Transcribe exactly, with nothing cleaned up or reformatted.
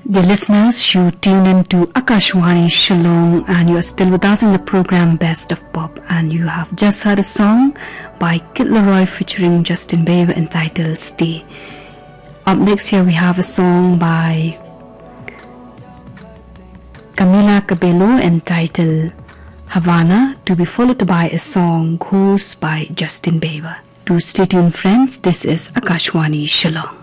Dear listeners, you tune in to Akashwani Shillong and you are still with us in the program Best of Pop, and you have just heard a song by Kid Laroi featuring Justin Bieber entitled Stay. Up next here we have a song by Camila Cabello entitled Havana, to be followed by a song Ghost by Justin Bieber. To stay tuned friends, this is Akashwani Shillong.